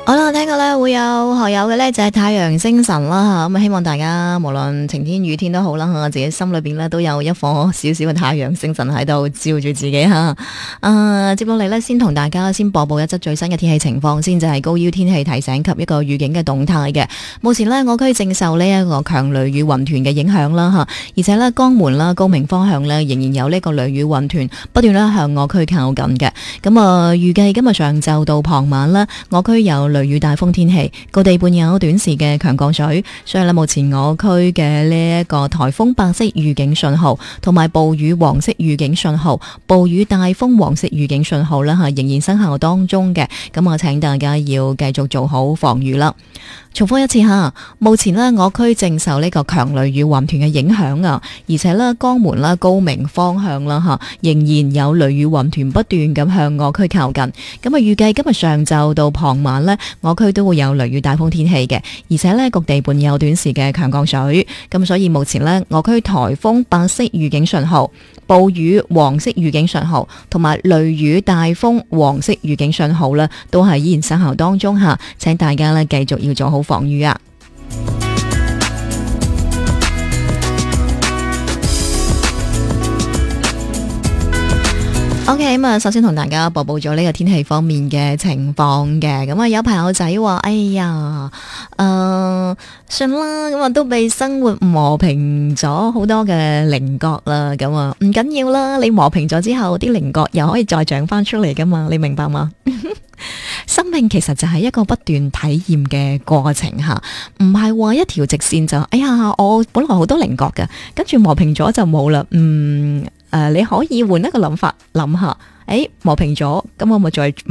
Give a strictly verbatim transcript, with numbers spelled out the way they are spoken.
好啦，聽過咧會有學友嘅咧就係太陽星辰啦，咁啊希望大家無論晴天雨天都好啦，自己心裏邊咧都有一顆少少嘅太陽星辰喺度照住自己吓。啊，接落嚟咧先同大家先播報一則最新嘅天氣情況先，就係高腰天氣提醒及一個預警嘅動態嘅。目前呢，我區正受呢一個強雷雨雲團嘅影響啦吓，而且呢，江門啦、高明方向呢，仍然有呢個雷雨雲團不斷咧向我區靠近嘅。咁啊，預計今日上晝到傍晚啦，我區有雷雨大風天氣，高地伴有短時嘅強降水，所以咧目前我區嘅呢一個颱風白色預警信號同埋暴雨黃色預警信號、暴雨大風黃色預警信號啦吓，仍然生效當中嘅。咁我請大家要繼續做好防禦啦。重複一次吓，目前呢，我區正受呢個強雷雨雲團嘅影響啊，而且呢，江門啦、高明方向啦吓，仍然有雷雨雲團不斷咁向我區靠近。咁啊，預計今日上晝到傍晚呢，我區都會有雷雨大風天氣嘅，而且呢，各地伴有短時嘅強降水。咁所以目前呢，我區颱風白色預警信號、暴雨黃色預警信號同埋雷雨大風黃色預警信號呢，都係依然生效當中吓，請大家呢繼續要做好防禦啊！OK， 咁啊，首先同大家播報咗呢個天氣方面嘅情況嘅。咁啊，有朋友仔話：哎呀，誒、呃，算啦，咁啊都被生活磨平咗好多嘅稜角啦。咁啊，唔緊要啦，你磨平咗之後，啲稜角又可以再長翻出嚟噶嘛？你明白嗎？生命其實就係一個不斷體驗嘅過程吓，唔係話一條直線就，哎呀，我本來好多稜角嘅，跟住磨平咗就冇啦。嗯，誒、呃，你可以換一個諗法，諗下，誒，磨平咗，咁我咪再